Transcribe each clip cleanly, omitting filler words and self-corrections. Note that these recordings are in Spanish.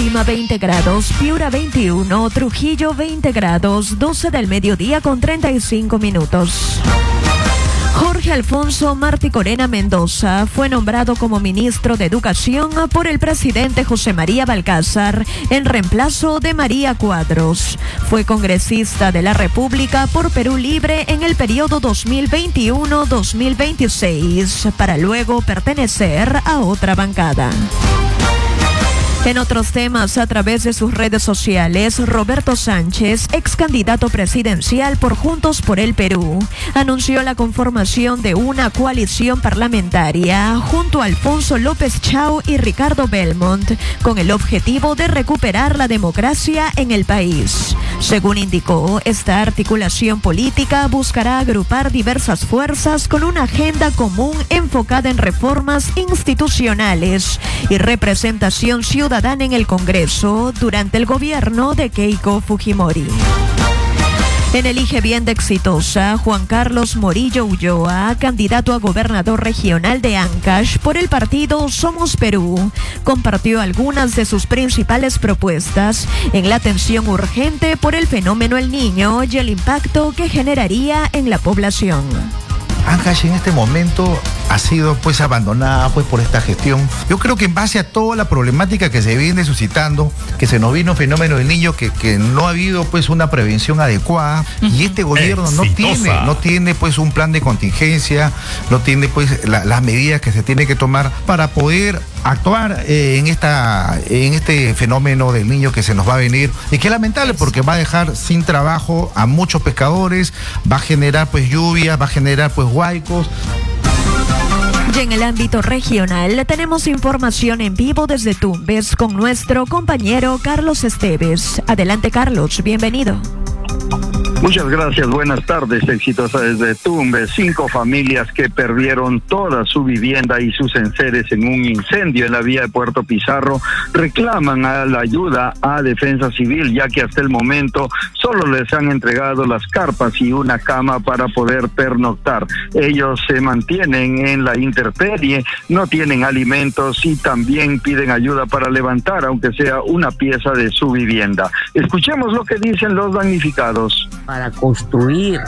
Lima 20 grados, Piura 21, Trujillo 20 grados, 12 del mediodía con 35 minutos. Jorge Alfonso Martí Corena Mendoza fue nombrado como ministro de Educación por el presidente José María Balcázar en reemplazo de María Cuadros. Fue congresista de la República por Perú Libre en el periodo 2021-2026 para luego pertenecer a otra bancada. En otros temas, a través de sus redes sociales, Roberto Sánchez, ex candidato presidencial por Juntos por el Perú, anunció la conformación de una coalición parlamentaria junto a Alfonso López Chau y Ricardo Belmont, con el objetivo de recuperar la democracia en el país. Según indicó, esta articulación política buscará agrupar diversas fuerzas con una agenda común enfocada en reformas institucionales y representación ciudadana en el Congreso durante el gobierno de Keiko Fujimori. En Elige Bien de Exitosa, Juan Carlos Morillo Ulloa, candidato a gobernador regional de Ancash por el partido Somos Perú, compartió algunas de sus principales propuestas en la atención urgente por el fenómeno El Niño y el impacto que generaría en la población. Ancash en este momento ha sido pues abandonada pues por esta gestión. Yo creo que en base a toda la problemática que se viene suscitando, que se nos vino fenómeno del niño, que no ha habido pues una prevención adecuada, y este gobierno no tiene pues un plan de contingencia, no tiene pues las medidas que se tiene que tomar para poder actuar en este fenómeno del niño que se nos va a venir, y que es lamentable porque va a dejar sin trabajo a muchos pescadores, va a generar pues lluvias, va a generar pues huaicos. Y en el ámbito regional tenemos información en vivo desde Tumbes con nuestro compañero Carlos Esteves. Adelante, Carlos, bienvenido. Muchas gracias, buenas tardes. Exitosa desde Tumbes. 5 familias que perdieron toda su vivienda y sus enseres en un incendio en la vía de Puerto Pizarro reclaman a la ayuda a Defensa Civil, ya que hasta el momento solo les han entregado las carpas y una cama para poder pernoctar. Ellos se mantienen en la intemperie, no tienen alimentos y también piden ayuda para levantar, aunque sea una pieza de su vivienda. Escuchemos lo que dicen los damnificados. Para construir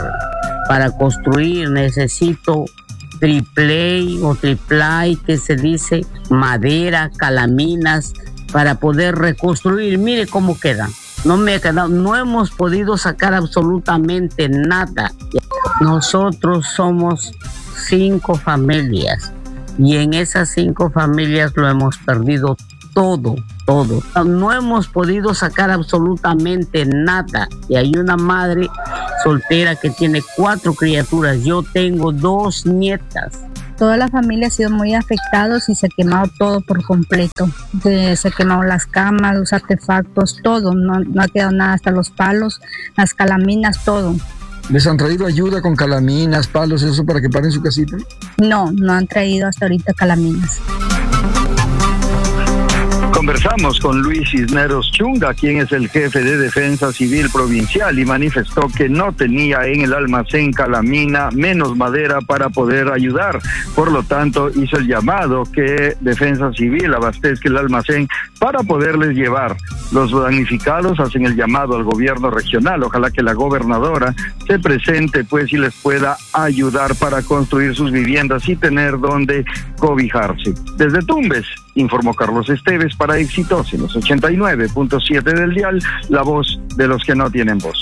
necesito triple o triplay, que se dice, madera, calaminas, para poder reconstruir. Mire cómo queda. No hemos podido sacar absolutamente nada. Nosotros somos 5 familias y en esas 5 familias lo hemos perdido todo. No hemos podido sacar absolutamente nada. Y hay una madre soltera que tiene 4 criaturas. Yo tengo 2 nietas. Toda la familia ha sido muy afectados y se ha quemado todo por completo. Se ha quemado las camas, los artefactos, todo. No ha quedado nada, hasta los palos, las calaminas, todo. ¿Les han traído ayuda con calaminas, palos, eso para que paren su casita? No han traído hasta ahorita calaminas. Conversamos con Luis Cisneros Chunga, quien es el jefe de Defensa Civil Provincial, y manifestó que no tenía en el almacén calamina menos madera para poder ayudar. Por lo tanto, hizo el llamado que Defensa Civil abastezca el almacén para poderles llevar. Los damnificados hacen el llamado al gobierno regional. Ojalá que la gobernadora se presente pues y les pueda ayudar para construir sus viviendas y tener donde cobijarse. Desde Tumbes, informó Carlos Esteves para Exitosa en los 89.7 del dial, la voz de los que no tienen voz.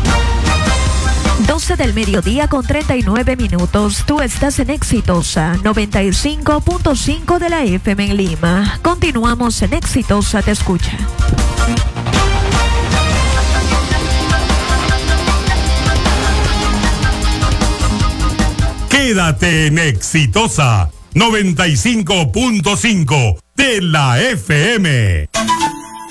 12 del mediodía con 39 minutos. Tú estás en Exitosa 95.5 de la FM en Lima. Continuamos en Exitosa Te Escucha. Quédate en Exitosa 95.5 de la FM.